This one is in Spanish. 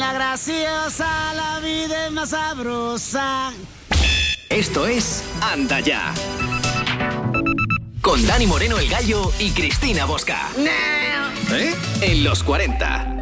la graciosa, la vida es más sabrosa. Esto es Anda Ya. Con Dani Moreno el Gallo y Cristina Bosca. En los 40.